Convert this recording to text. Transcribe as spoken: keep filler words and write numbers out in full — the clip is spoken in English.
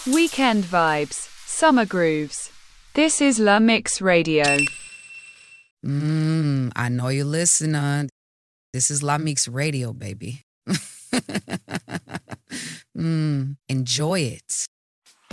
Weekend vibes, summer grooves. This is La Mix Radio. Mmm, I know you're listening. This is La Mix Radio, baby. Mmm, enjoy it.